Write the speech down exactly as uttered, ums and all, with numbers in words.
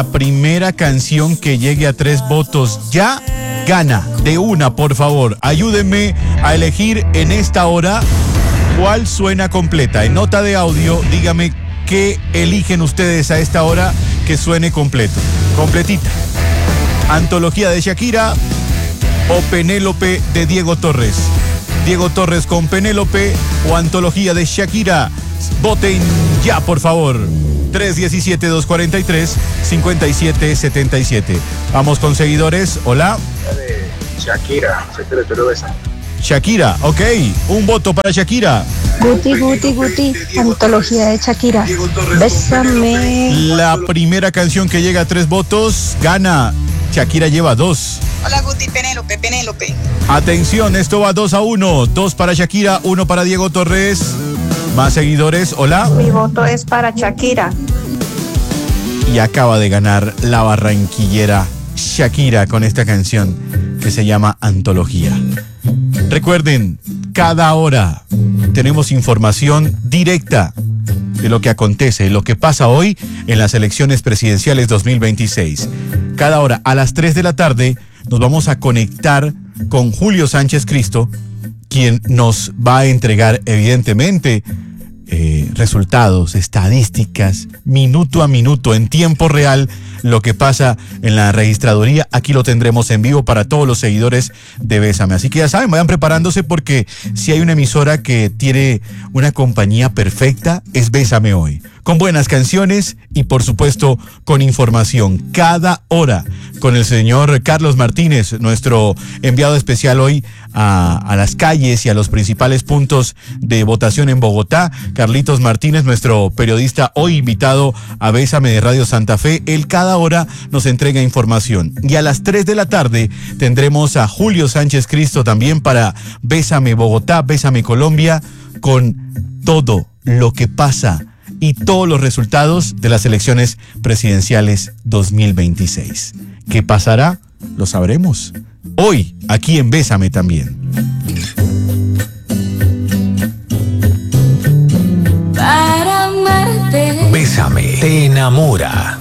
primera canción que llegue a tres votos ya gana. De una, por favor, ayúdenme a elegir en esta hora cuál suena completa. En nota de audio, dígame qué eligen ustedes a esta hora que suene completo. Completita. Antología de Shakira o Penélope de Diego Torres. Diego Torres con Penélope o Antología de Shakira. Voten ya, por favor. tres uno siete, dos cuatro tres, cinco siete siete siete. Vamos con seguidores. Hola. Shakira, Shakira te lo besan. Shakira, ok. Un voto para Shakira. Guti, Guti, Guti. Antología de Shakira. Bésame. La primera canción que llega a tres votos gana. Shakira lleva dos. Hola Guti, Penélope, Penélope. Atención, esto va dos a uno. Dos para Shakira, uno para Diego Torres. Más seguidores, hola. Mi voto es para Shakira. Y acaba de ganar la barranquillera Shakira con esta canción que se llama Antología. Recuerden, cada hora tenemos información directa de lo que acontece, lo que pasa hoy en las elecciones presidenciales dos mil veintiséis. Cada hora a las tres de la tarde nos vamos a conectar con Julio Sánchez Cristo, quien nos va a entregar evidentemente eh, resultados, estadísticas, minuto a minuto, en tiempo real, lo que pasa en la registraduría. Aquí lo tendremos en vivo para todos los seguidores de Bésame. Así que ya saben, vayan preparándose porque si hay una emisora que tiene una compañía perfecta, es Bésame Hoy. Con buenas canciones y por supuesto con información cada hora con el señor Carlos Martínez, nuestro enviado especial hoy a, a las calles y a los principales puntos de votación en Bogotá. Carlitos Martínez, nuestro periodista hoy invitado a Bésame de Radio Santa Fe. Él cada hora nos entrega información. Y a las tres de la tarde tendremos a Julio Sánchez Cristo también para Bésame Bogotá, Bésame Colombia, con todo lo que pasa y todos los resultados de las elecciones presidenciales dos mil veintiséis. ¿Qué pasará? Lo sabremos hoy, aquí en Bésame también. Para amarte. Bésame te enamora.